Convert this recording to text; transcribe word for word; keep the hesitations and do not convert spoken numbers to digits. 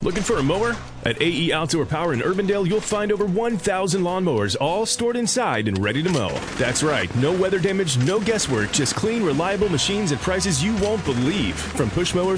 Looking for a mower? At A E Outdoor Power in Urbandale, you'll find over one thousand lawnmowers all stored inside and ready to mow. That's right, no weather damage, no guesswork, just clean, reliable machines at prices you won't believe. From push mowers